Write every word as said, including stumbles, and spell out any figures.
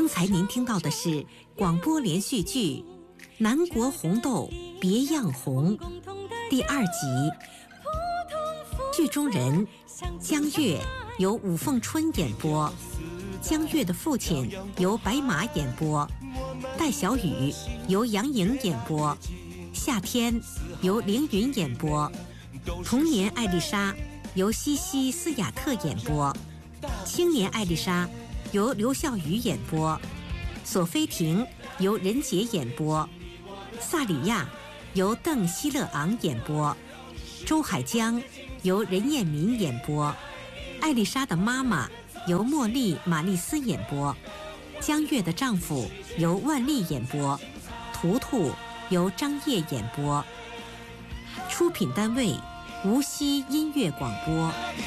刚才您听到的是广播连续剧《南国红豆别样红》第二集。剧中人江月由武凤春演播，江月的父亲由白马演播，戴小雨由杨颖演播，夏天由凌云演播，童年艾丽莎由西西斯雅特演播，青年艾丽莎由刘孝宇演播，索菲婷由任杰演播，萨里亚由邓希勒昂演播，周海江由任彦民演播，艾丽莎的妈妈由茉莉玛丽斯演播，江月的丈夫由万丽演播，图图由张烨演播。出品单位无锡音乐广播。